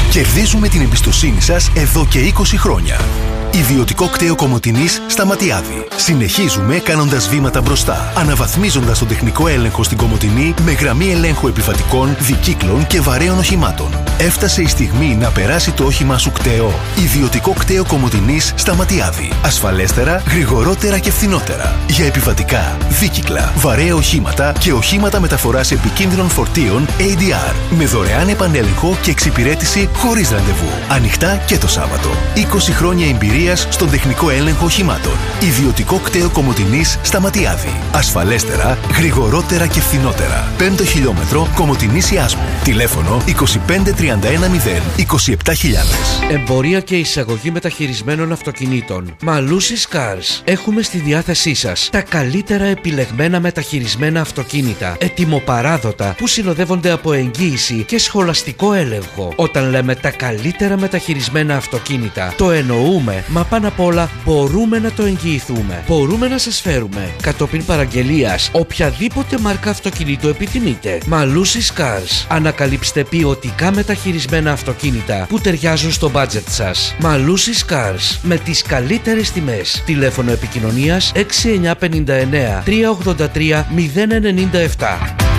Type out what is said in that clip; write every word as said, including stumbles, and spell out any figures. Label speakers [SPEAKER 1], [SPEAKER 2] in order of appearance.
[SPEAKER 1] Κερδίζουμε την εμπιστοσύνη σας εδώ και είκοσι χρόνια. Ιδιωτικό κτέο Κομοτηνής στα Ματιάδη. Συνεχίζουμε κάνοντας βήματα μπροστά, αναβαθμίζοντας τον τεχνικό έλεγχο στην Κομοτηνή με γραμμή ελέγχου επιβατικών, δικύκλων και βαρέων οχημάτων. Έφτασε η στιγμή να περάσει το όχημά σου κτέο. Ιδιωτικό κτέο Κομοτηνής στα Ματιάδη. Ασφαλέστερα, γρηγορότερα και φθηνότερα. Για επιβατικά, δίκυκλα, βαρέα οχήματα και οχήματα μεταφοράς επικίνδυνων φορτίων έι ντι αρ. Με δωρεάν επανέλεγχο και εξυπηρέτηση χωρίς ραντεβού. Ανοιχτά και το Σάββατο. είκοσι χρόνια εμπειρία στον τεχνικό έλεγχο οχημάτων. Ιδιωτικό κτέο Κομοτηνής στα Ματιάδη. Ασφαλέστερα, γρηγορότερα και φθηνότερα. Πέμπτο χιλιόμετρο Κομοτηνής Ιάσμου. Τηλέφωνο είκοσι πέντε τριάντα ένα μηδέν είκοσι επτά χιλιάδες.
[SPEAKER 2] Εμπορία και εισαγωγή μεταχειρισμένων αυτοκινήτων. Μαλούσις Cars. Έχουμε στη διάθεσή σας τα καλύτερα επιλεγμένα μεταχειρισμένα αυτοκίνητα. Ετοιμοπαράδοτα που συνοδεύονται από εγγύηση και σχολαστικό έλεγχο. Όταν λέμε τα καλύτερα μεταχειρισμένα αυτοκίνητα, το εννοούμε. Μα πάνω απ' όλα μπορούμε να το εγγυηθούμε. Μπορούμε να σας φέρουμε κατόπιν παραγγελίας οποιαδήποτε μάρκα αυτοκινήτου επιθυμείτε. Μαλούσις Cars. Ανακαλύψτε ποιοτικά μεταχειρισμένα αυτοκίνητα που ταιριάζουν στο μπάτζετ σας. Μαλούσις Cars. Με τις καλύτερες τιμές. Τηλέφωνο επικοινωνίας έξι εννιά πέντε εννέα τρία ογδόντα τρία μηδέν ενενήντα επτά.